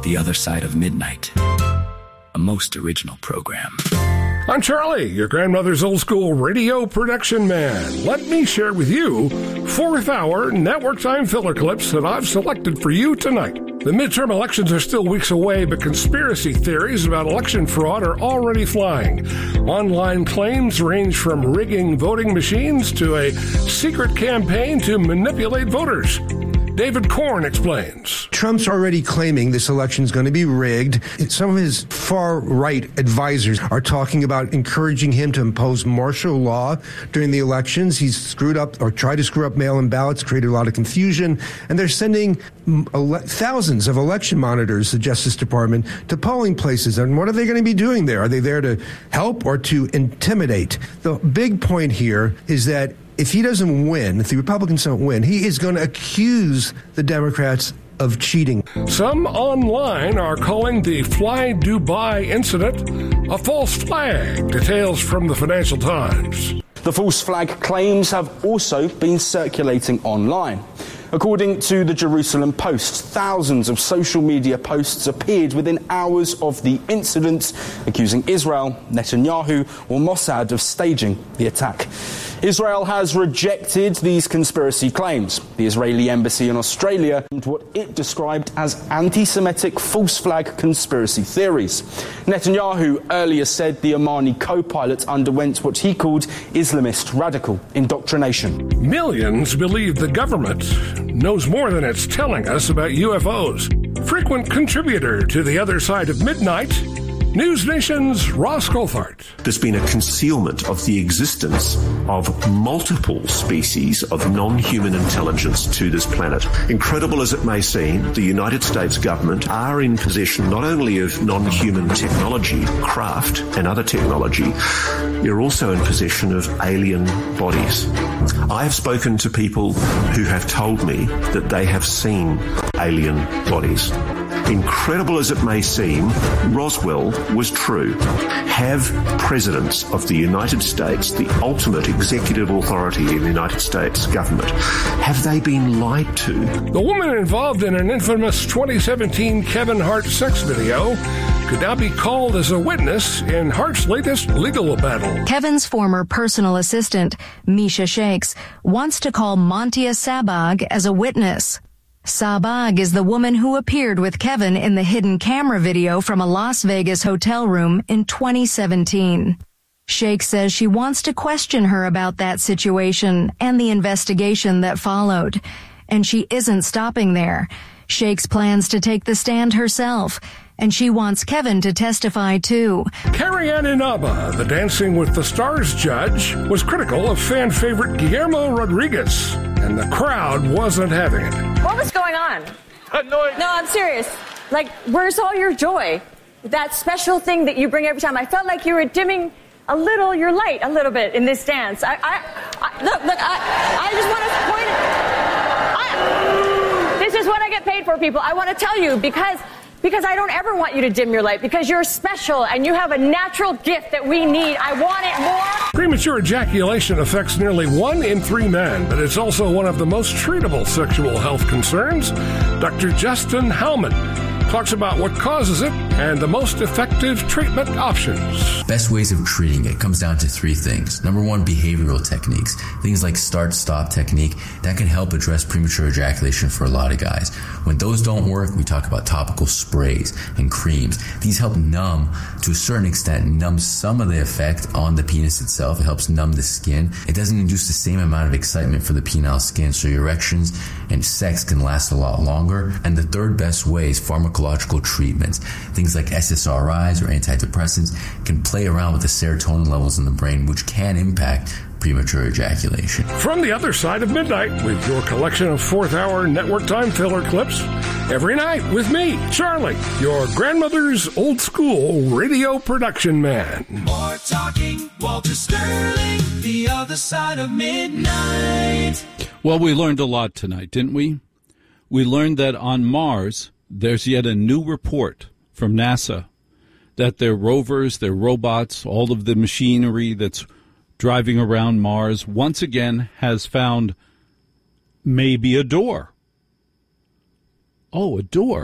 The Other Side of Midnight, a most original program. I'm Charlie, your grandmother's old school radio production man. Let me share with you 4th hour network time filler clips that I've selected for you tonight. The midterm elections are still weeks away, but conspiracy theories about election fraud are already flying. Online claims range from rigging voting machines to a secret campaign to manipulate voters. David Korn explains. Trump's already claiming this election is going to be rigged. Some of his far-right advisors are talking about encouraging him to impose martial law during the elections. He's screwed up or tried to screw up mail-in ballots, created a lot of confusion, and they're sending thousands of election monitors, the Justice Department, to polling places. And what are they going to be doing there? Are they there to help or to intimidate? The big point here is that if he doesn't win, if the Republicans don't win, he is going to accuse the Democrats of cheating. Some online are calling the Fly Dubai incident a false flag. Details from the Financial Times. The false flag claims have also been circulating online. According to the Jerusalem Post, thousands of social media posts appeared within hours of the incident, accusing Israel, Netanyahu, or Mossad of staging the attack. Israel has rejected these conspiracy claims. The Israeli embassy in Australia what it described as anti-Semitic false flag conspiracy theories. Netanyahu earlier said the Omani co-pilot underwent what he called Islamist radical indoctrination. Millions believe the government knows more than it's telling us about UFOs. Frequent contributor to The Other Side of Midnight, News Nation's Ross Coulthart. There's been a concealment of the existence of multiple species of non-human intelligence to this planet. Incredible as it may seem, the United States government are in possession not only of non-human technology, craft and other technology, they're also in possession of alien bodies. I have spoken to people who have told me that they have seen alien bodies. Incredible as it may seem, Roswell was true. Have presidents of the United States, the ultimate executive authority in the United States government, have they been lied to? The woman involved in an infamous 2017 Kevin Hart sex video could now be called as a witness in Hart's latest legal battle. Kevin's former personal assistant, Misha Shakes, wants to call Mantia Sabag as a witness. Sabag is the woman who appeared with Kevin in the hidden camera video from a Las Vegas hotel room in 2017. Shakes says she wants to question her about that situation and the investigation that followed. And she isn't stopping there. Shakes plans to take the stand herself, and she wants Kevin to testify too. Carrie Ann Inaba, the Dancing with the Stars judge, was critical of fan favorite Guillermo Rodriguez, and the crowd wasn't having it. What was going on? No, I'm serious. Like, where's all your joy? That special thing that you bring every time. I felt like you were dimming your light a little bit in this dance. I just want to point it. This is what I get paid for, people. I want to tell you because I don't ever want you to dim your light, because you're special and you have a natural gift that we need. I want it more. Premature ejaculation affects nearly 1 in 3 men, but it's also one of the most treatable sexual health concerns. Dr. Justin Howman talks about what causes it and the most effective treatment options. Best ways of treating it comes down to 3 things. Number 1, behavioral techniques. Things like start-stop technique that can help address premature ejaculation for a lot of guys. When those don't work, we talk about topical sprays and creams. These help numb, to a certain extent, numb some of the effect on the penis itself. It helps numb the skin. It doesn't induce the same amount of excitement for the penile skin, so your erections and sex can last a lot longer. And the third best way is pharmacological treatments. Things like SSRIs or antidepressants can play around with the serotonin levels in the brain, which can impact premature ejaculation. From The Other Side of Midnight, with your collection of 4th hour network time filler clips, every night with me, Charlie, your grandmother's old school radio production man. More talking, Walter Sterling, The Other Side of Midnight. Well, we learned a lot tonight, didn't we? We learned that on Mars, there's yet a new report from NASA that their rovers, their robots, all of the machinery that's driving around Mars once again has found maybe a door. Oh, a door.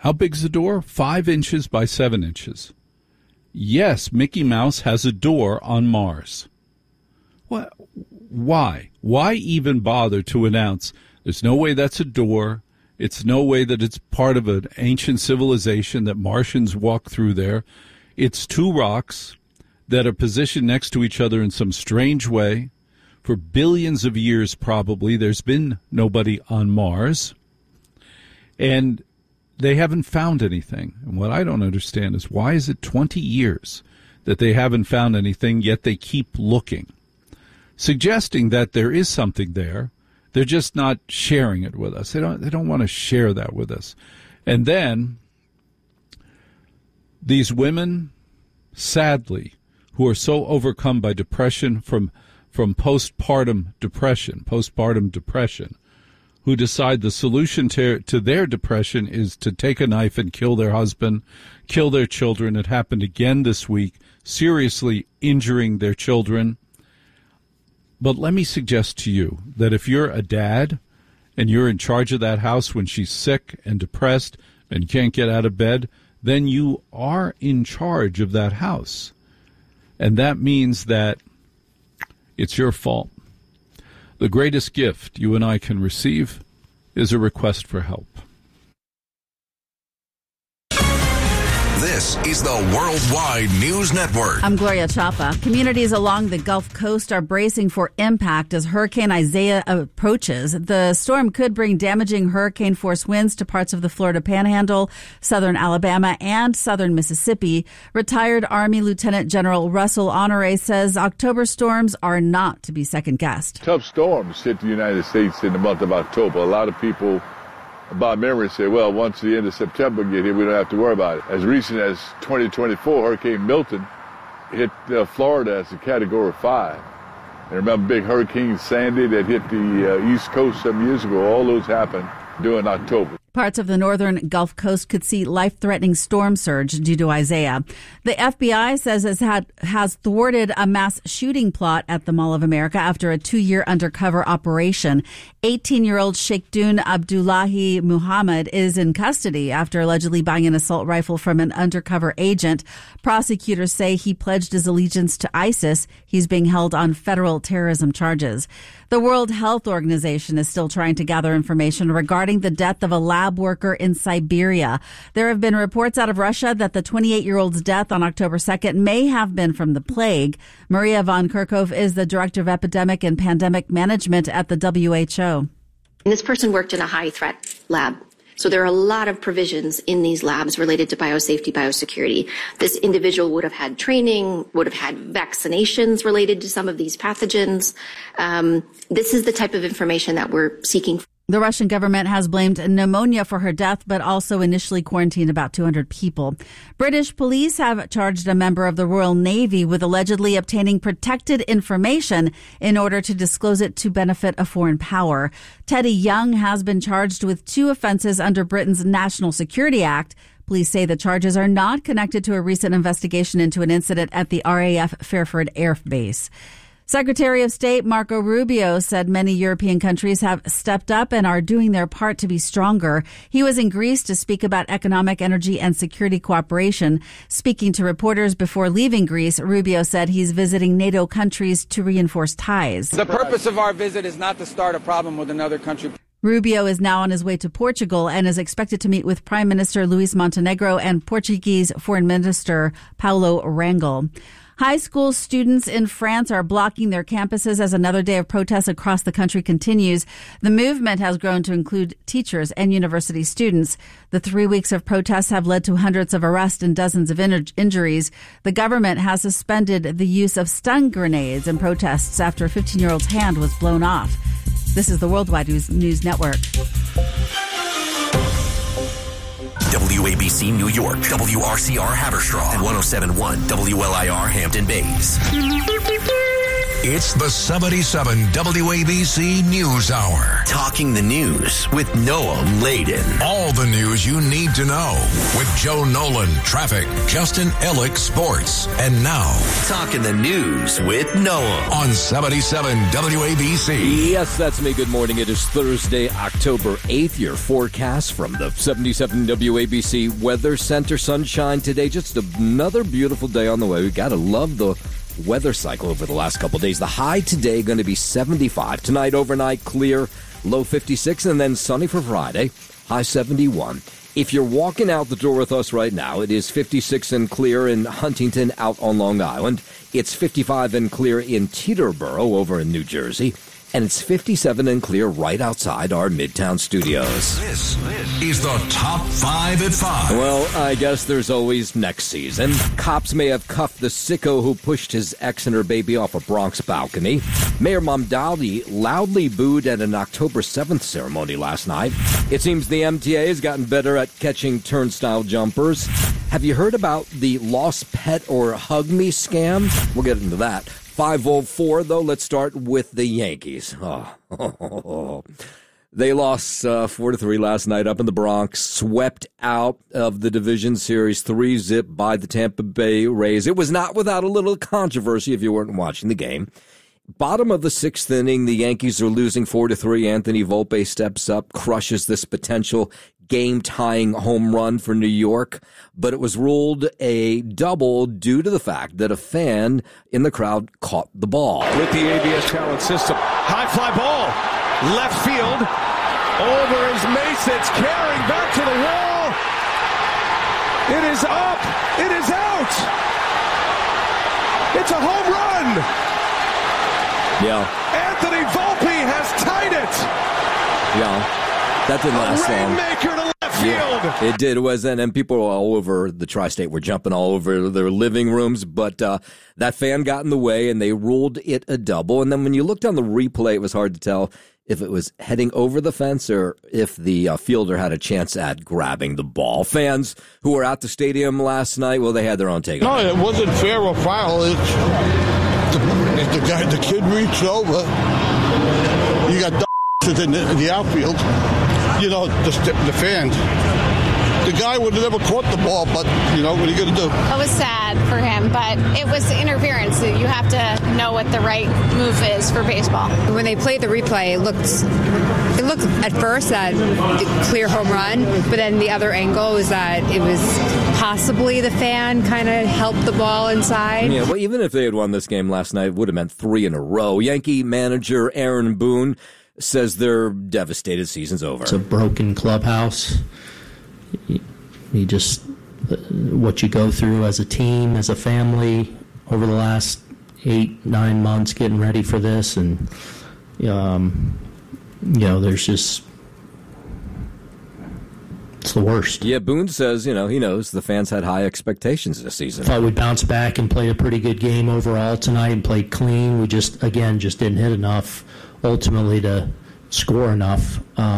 How big's the door? 5 inches by 7 inches. Yes, Mickey Mouse has a door on Mars. What? Why? Why even bother to announce there's no way that's a door? It's no way that it's part of an ancient civilization that Martians walk through there. It's 2 rocks that are positioned next to each other in some strange way. For billions of years, probably, there's been nobody on Mars. And they haven't found anything. And what I don't understand is why is it 20 years that they haven't found anything, yet they keep looking, suggesting that there is something there. They're just not sharing it with us. They don't want to share that with us. And then these women, sadly, who are so overcome by depression from postpartum depression, who decide the solution to their depression is to take a knife and kill their husband, kill their children. It happened again this week, seriously injuring their children. But let me suggest to you that if you're a dad and you're in charge of that house when she's sick and depressed and can't get out of bed, then you are in charge of that house. And that means that it's your fault. The greatest gift you and I can receive is a request for help. This is the Worldwide News Network. I'm Gloria Chapa. Communities along the Gulf Coast are bracing for impact as Hurricane Isaiah approaches. The storm could bring damaging hurricane-force winds to parts of the Florida Panhandle, southern Alabama, and southern Mississippi. Retired Army Lieutenant General Russell Honore says October storms are not to be second-guessed. Tough storms hit the United States in the month of October. A lot of people by memory say, well, once the end of September get here, we don't have to worry about it. As recent as 2024, Hurricane Milton hit Florida as a Category 5. And remember big Hurricane Sandy that hit the East Coast some years ago? All those happened during October. Parts of the northern Gulf Coast could see life-threatening storm surge due to Isaiah. The FBI says it has thwarted a mass shooting plot at the Mall of America after a 2-year undercover operation. 18-year-old Sheikhdun Abdullahi Muhammad is in custody after allegedly buying an assault rifle from an undercover agent. Prosecutors say he pledged his allegiance to ISIS. He's being held on federal terrorism charges. The World Health Organization is still trying to gather information regarding the death of a lab worker in Siberia. There have been reports out of Russia that the 28-year-old's death on October 2nd may have been from the plague. Maria von Kerkhove is the Director of Epidemic and Pandemic Management at the WHO. And this person worked in a high-threat lab. So there are a lot of provisions in these labs related to biosafety, biosecurity. This individual would have had training, would have had vaccinations related to some of these pathogens. This is the type of information that we're seeking. The Russian government has blamed pneumonia for her death, but also initially quarantined about 200 people. British police have charged a member of the Royal Navy with allegedly obtaining protected information in order to disclose it to benefit a foreign power. Teddy Young has been charged with 2 offenses under Britain's National Security Act. Police say the charges are not connected to a recent investigation into an incident at the RAF Fairford Air Base. Secretary of State Marco Rubio said many European countries have stepped up and are doing their part to be stronger. He was in Greece to speak about economic, energy, and security cooperation. Speaking to reporters before leaving Greece, Rubio said he's visiting NATO countries to reinforce ties. The purpose of our visit is not to start a problem with another country. Rubio is now on his way to Portugal and is expected to meet with Prime Minister Luis Montenegro and Portuguese Foreign Minister Paulo Rangel. High school students in France are blocking their campuses as another day of protests across the country continues. The movement has grown to include teachers and university students. The 3 weeks of protests have led to hundreds of arrests and dozens of injuries. The government has suspended the use of stun grenades in protests after a 15-year-old's hand was blown off. This is the Worldwide News Network. WABC New York, WRCR Haverstraw, and 107.1 WLIR Hampton Bays. It's the 77 WABC News Hour. Talking the news with Noah Layden. All the news you need to know with Joe Nolan, traffic, Justin Ellick, sports. And now, Talking the news with Noah on 77 WABC. Yes, that's me. Good morning. It is Thursday, October 8th. Your forecast from the 77 WABC Weather Center. Sunshine today. Just another beautiful day on the way. We got to love the weather cycle over the last couple of days. The high today going to be 75. Tonight, overnight, clear, low 56, and then sunny for Friday, high 71. If you're walking out the door with us right now, it is 56 and clear in Huntington out on Long Island. It's 55 and clear in Teterboro over in New Jersey. And it's 57 and clear right outside our Midtown studios. This is the Top 5 at 5. Well, I guess there's always next season. Cops may have cuffed the sicko who pushed his ex and her baby off a Bronx balcony. Mayor Mamdoudy loudly booed at an October 7th ceremony last night. It seems the MTA has gotten better at catching turnstile jumpers. Have you heard about the lost pet or hug me scam? We'll get into that. 504, though, let's start with the Yankees. They lost 4-3 last night up in the Bronx, swept out of the division series 3-0 by the Tampa Bay Rays. It was not without a little controversy if you weren't watching the game. Bottom of the sixth inning, the Yankees are losing 4-3. Anthony Volpe steps up, crushes this potential game-tying home run for New York, but it was ruled a double due to the fact that a fan in the crowd caught the ball. With the ABS talent system, high fly ball, left field, over his mace, it's carrying back to the wall. It is up, it is out. It's a home run. Yeah. Anthony Volpe has tied it. Yeah. That didn't last long. Rainmaker to left field. Yeah, it did. It was, and people all over the tri-state were jumping all over their living rooms, but that fan got in the way, and they ruled it a double. And then when you looked on the replay, it was hard to tell if it was heading over the fence or if the fielder had a chance at grabbing the ball. Fans who were at the stadium last night, well, they had their own take. No, it wasn't fair or foul. The kid reached over. You got in the outfield, you know, the fans. The guy would have never caught the ball, but, you know, what are you going to do? It was sad for him, but it was interference. You have to know what the right move is for baseball. When they played the replay, it looked at first that clear home run, but then the other angle was that it was possibly the fan kind of helped the ball inside. Yeah, well, even if they had won this game last night, it would have meant 3 in a row. Yankee manager Aaron Boone says their devastated season's over. It's a broken clubhouse. You just, what you go through as a team, as a family, over the last 8-9 months getting ready for this, and you know, there's just, it's the worst. Yeah, Boone says, you know, he knows the fans had high expectations this season. Thought we'd bounce back and play a pretty good game overall tonight and played clean. We just didn't hit enough ultimately to score enough,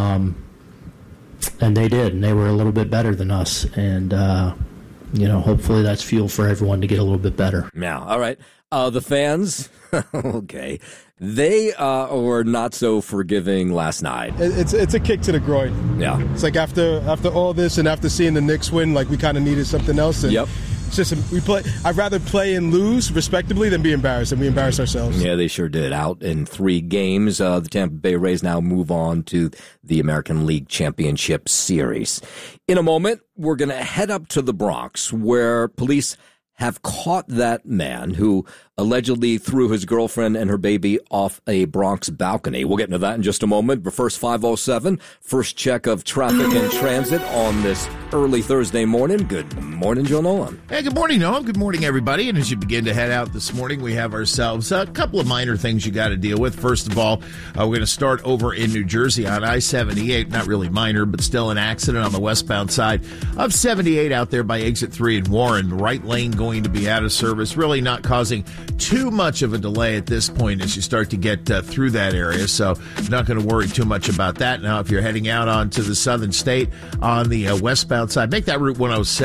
and they did, and they were a little bit better than us, and you know, hopefully that's fuel for everyone to get a little bit better. Now, all right, the fans, okay, they were not so forgiving last night. It's a kick to the groin. Yeah, it's like after all this and after seeing the Knicks win, like we kind of needed something else. And yep. It's just I'd rather play and lose respectably than be embarrassed, and we embarrass ourselves. Yeah, they sure did. Out in 3 games, the Tampa Bay Rays now move on to the American League Championship Series. In a moment, we're going to head up to the Bronx, where police have caught that man who allegedly threw his girlfriend and her baby off a Bronx balcony. We'll get into that in just a moment. But first, 5:07, first check of traffic and transit on this early Thursday morning. Good morning, Joe Nolan. Hey, good morning, Noah. Good morning, everybody. And as you begin to head out this morning, we have ourselves a couple of minor things you got to deal with. First of all, we're going to start over in New Jersey on I-78. Not really minor, but still an accident on the westbound side of 78 out there by exit 3 in Warren. Right lane going to be out of service, really not causing too much of a delay at this point as you start to get through that area, so not going to worry too much about that. Now, if you're heading out onto the southern state on the westbound side, make that Route 107 coming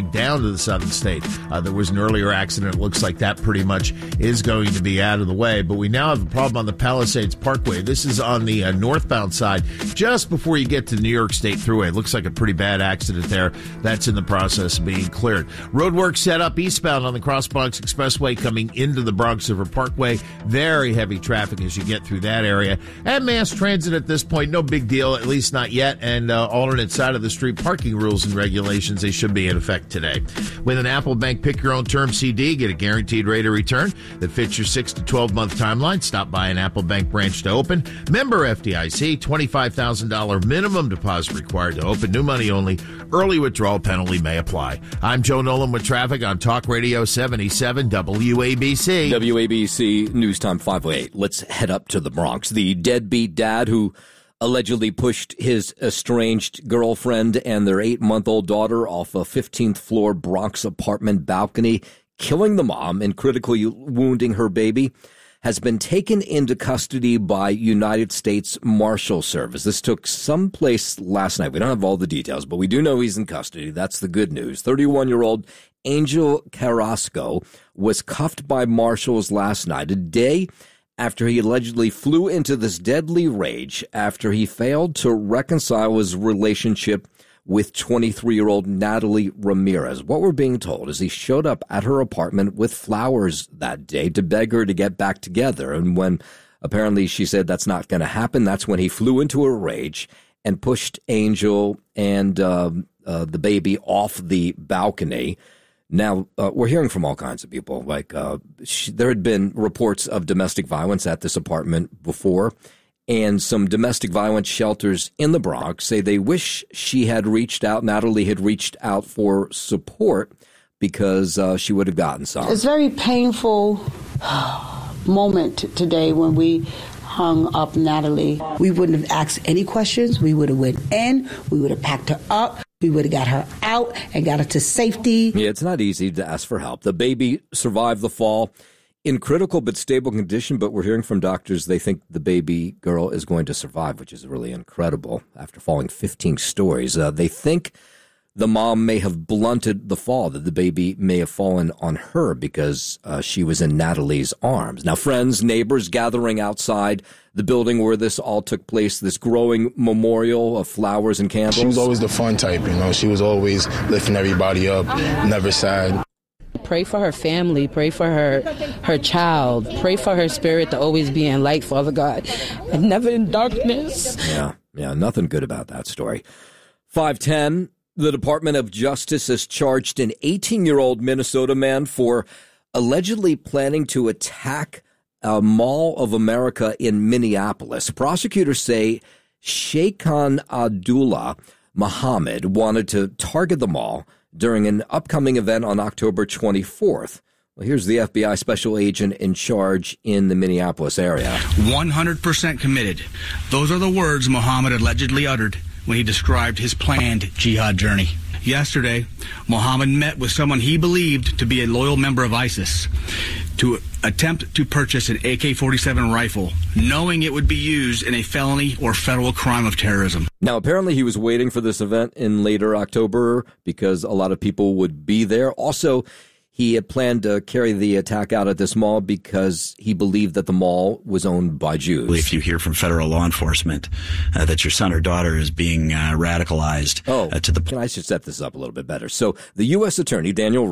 going down to the southern state. There was an earlier accident. It looks like that pretty much is going to be out of the way. But we now have a problem on the Palisades Parkway. This is on the northbound side, just before you get to the New York State Thruway. It looks like a pretty bad accident there. That's in the process of being cleared. Roadwork set up eastbound on the Cross Bronx Expressway coming into the Bronx River Parkway. Very heavy traffic as you get through that area. And mass transit at this point, no big deal, at least not yet. And alternate side of the street parking rules and regulations, they should be in effect today. With an Apple Bank Pick Your Own Term CD, get a guaranteed rate of return that fits your 6 to 12-month timeline. Stop by an Apple Bank branch to open. Member FDIC, $25,000 minimum deposit required to open. New money only. Early withdrawal penalty may apply. I'm Joe Nolan with traffic on Talk Radio 77 WABC. WABC News Time 508. Let's head up to the Bronx. The deadbeat dad who allegedly pushed his estranged girlfriend and their 8-month-old daughter off a 15th floor Bronx apartment balcony, killing the mom and critically wounding her baby, has been taken into custody by United States Marshal Service. This took some place last night. We don't have all the details, but we do know he's in custody. That's the good news. 31-year-old Angel Carrasco was cuffed by marshals last night, a day after he allegedly flew into this deadly rage after he failed to reconcile his relationship with 23-year-old Natalie Ramirez. What we're being told is he showed up at her apartment with flowers that day to beg her to get back together. And when apparently she said that's not going to happen, that's when he flew into a rage and pushed Angel and the baby off the balcony. Now, we're hearing from all kinds of people. Like, there had been reports of domestic violence at this apartment before, and some domestic violence shelters in the Bronx say they wish Natalie had reached out for support because she would have gotten some. It's a very painful moment today when we hung up Natalie. We wouldn't have asked any questions. We would have went in. We would have packed her up. We would have got her out and got her to safety. Yeah, it's not easy to ask for help. The baby survived the fall in critical but stable condition, but we're hearing from doctors they think the baby girl is going to survive, which is really incredible after falling 15 stories. They think the mom may have blunted the fall, that the baby may have fallen on her because she was in Natalie's arms. Now, friends, neighbors gathering outside the building where this all took place, this growing memorial of flowers and candles. She was always the fun type, She was always lifting everybody up, never sad. Pray for her family, pray for her child, pray for her spirit to always be in light, Father God, and never in darkness. Yeah, nothing good about that story. 5:10. The Department of Justice has charged an 18-year-old Minnesota man for allegedly planning to attack a Mall of America in Minneapolis. Prosecutors say Sheikhan Abdullah Muhammad wanted to target the mall during an upcoming event on October 24th. Well, here's the FBI special agent in charge in the Minneapolis area. 100% committed. Those are the words Muhammad allegedly uttered when he described his planned jihad journey. Yesterday, Muhammad met with someone he believed to be a loyal member of ISIS to attempt to purchase an AK-47 rifle, knowing it would be used in a felony or federal crime of terrorism. Now, apparently he was waiting for this event in later October because a lot of people would be there. Also, he had planned to carry the attack out at this mall because he believed that the mall was owned by Jews. If you hear from federal law enforcement that your son or daughter is being radicalized Can I just set this up a little bit better? So the U.S. Attorney, Daniel